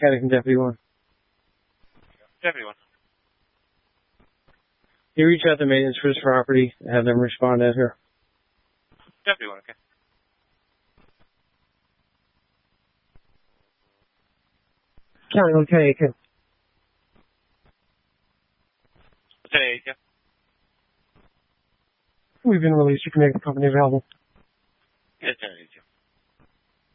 Connecticut Deputy 1. Deputy 1. You reach out to maintenance for this property and have them respond out here. Deputy 1, okay. County 1, County 8. Lieutenant 8, yeah. We've been released. You can make the company available.